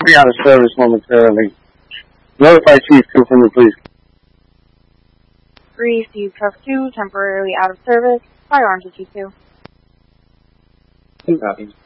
be out of service momentarily. Notify Chief 2 from the police. Receive truck 2, temporarily out of service. Firearms issue 2. Copy.